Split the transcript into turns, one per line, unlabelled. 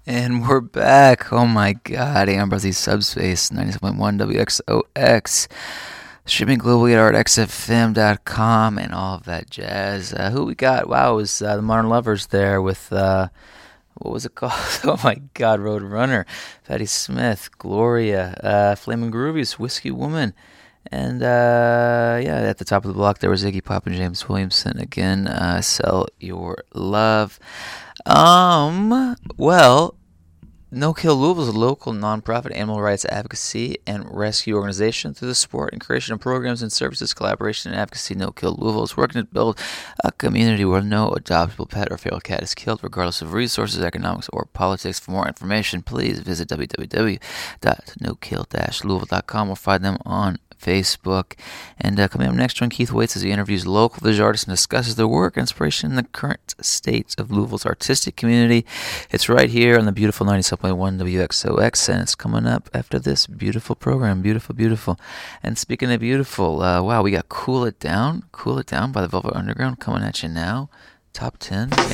And we're back. Oh my god, Ambrosy Subspace 97.1 WXOX. Streaming globally at artxfm.com and all of that jazz. Who we got? Wow, it was the Modern Lovers there with, what was it called? Oh my god, Roadrunner. Patti Smith, Gloria, Flamin' Groovies, Whiskey Woman. And yeah, at the top of the block there was Iggy Pop and James Williamson again. Sell Your Love. Well, No Kill Louisville is a local nonprofit animal rights advocacy and rescue organization. Through the support and creation of programs and services, collaboration, and advocacy, No Kill Louisville is working to build a community where no adoptable pet or feral cat is killed, regardless of resources, economics, or politics. For more information, please visit www.nokill-louisville.com or find them on Facebook. And coming up next, John Keith Waits as he interviews local visual artists and discusses their work and inspiration in the current state of Louisville's artistic community. It's right here on the beautiful 97.1 WXOX, and it's coming up after this beautiful program. Beautiful, beautiful. And speaking of beautiful, wow, we got Cool It Down by the Velvet Underground coming at you now. Top 10.